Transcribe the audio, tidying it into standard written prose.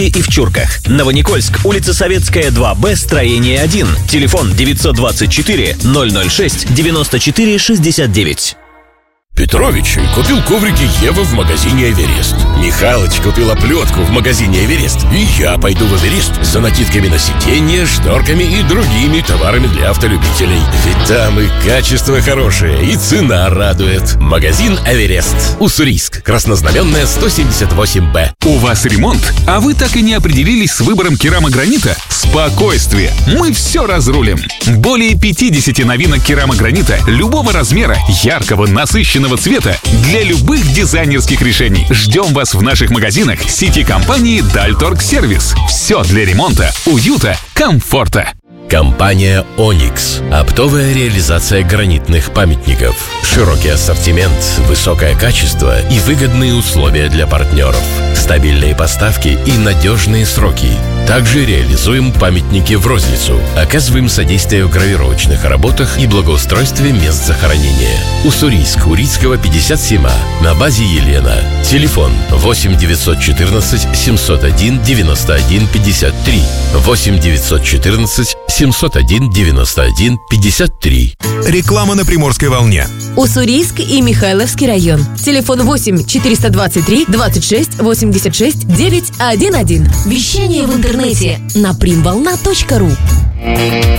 и в Чурках. Новоникольск, улица Советская, 2Б, строение 1. Телефон 924 006 94 69. Петрович купил коврики Ева в магазине «Эверест». Михалыч купил оплетку в магазине «Эверест». И я пойду в «Эверест» за накидками на сиденье, шторками и другими товарами для автолюбителей. Ведь там и качество хорошее, и цена радует. Магазин «Эверест». Уссурийск. Краснознаменная, 178Б. У вас ремонт, а вы так и не определились с выбором керамогранита? Спокойствие! Мы все разрулим. Более 50 новинок керамогранита любого размера, яркого, насыщенного цвета для любых дизайнерских решений. Ждем вас в наших магазинах сети компании «Дальторг Сервис». Все для ремонта, уюта, комфорта. Компания «Оникс». Оптовая реализация гранитных памятников. Широкий ассортимент, высокое качество и выгодные условия для партнеров. Стабильные поставки и надежные сроки. Также реализуем памятники в розницу. Оказываем содействие в гравировочных работах и благоустройстве мест захоронения. Уссурийск, Урицкого, 57А. На базе Елена. Телефон 8 914 701 91 53. 8 914 701 91 53. Реклама на Приморской волне. Уссурийск и Михайловский район. Телефон 8 423 26 86 911. Вещание в интернете на primvolna.ru.